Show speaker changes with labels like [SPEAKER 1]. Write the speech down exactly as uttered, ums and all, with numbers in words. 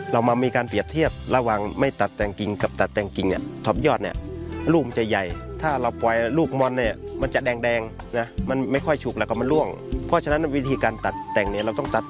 [SPEAKER 1] เรามามีการเปรียบเทียบระหว่างไม่ตัดแต่งกิ่งกับตัดแต่งกิ่งเนี่ยท็อปยอดเนี่ยลูกมันจะใหญ่ถ้าเราปล่อยลูกมอนเนี่ยมันจะแดงๆนะมันไม่ค่อยฉุกแล้วก็มันร่วงเพราะฉะนั้นวิธีการตัดแต่งเนี่ยเราต้องตัด